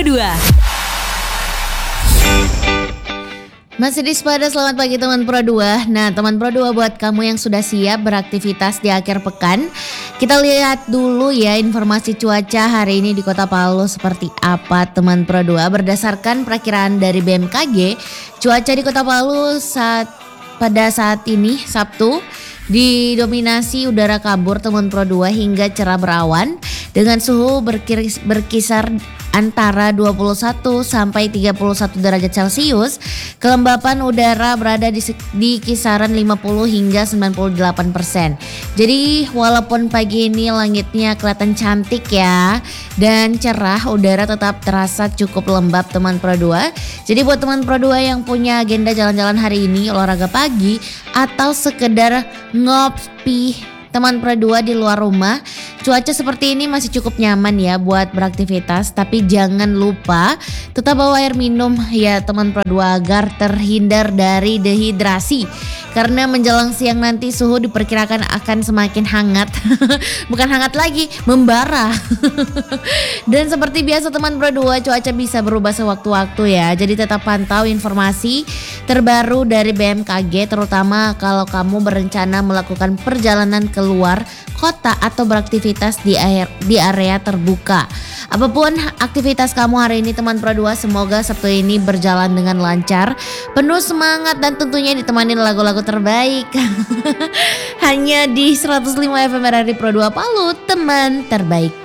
Pro 2. Masih di Sepada, selamat pagi teman Pro 2. Nah teman Pro 2, buat kamu yang sudah siap beraktivitas di akhir pekan, kita lihat dulu ya informasi cuaca hari ini di Kota Palu seperti apa teman Pro 2. Berdasarkan perakiraan dari BMKG, cuaca di Kota Palu pada saat ini Sabtu didominasi udara kabur teman Pro 2 hingga cerah berawan dengan suhu berkisar antara 21 sampai 31 derajat Celcius. Kelembapan udara berada di kisaran 50 hingga 98%. Jadi walaupun pagi ini langitnya kelihatan cantik ya dan cerah, udara tetap terasa cukup lembab teman Pro 2. Jadi buat teman Pro 2 yang punya agenda jalan-jalan hari ini, olahraga pagi atau sekedar ngopi teman Pro 2 di luar rumah, cuaca seperti ini masih cukup nyaman ya buat beraktivitas. Tapi jangan lupa tetap bawa air minum ya teman Pro 2 agar terhindar dari dehidrasi. Karena menjelang siang nanti suhu diperkirakan akan semakin hangat. Bukan hangat lagi, membara. Dan seperti biasa teman Pro 2, cuaca bisa berubah sewaktu-waktu ya. Jadi tetap pantau informasi terbaru dari BMKG, terutama kalau kamu berencana melakukan perjalanan keluar kota atau beraktivitas di area terbuka. Apapun aktivitas kamu hari ini teman Pro 2, semoga Sabtu ini berjalan dengan lancar, penuh semangat dan tentunya ditemani lagu-lagu terbaik. Hanya di 105 FM RRI Pro 2 Palu, teman terbaik.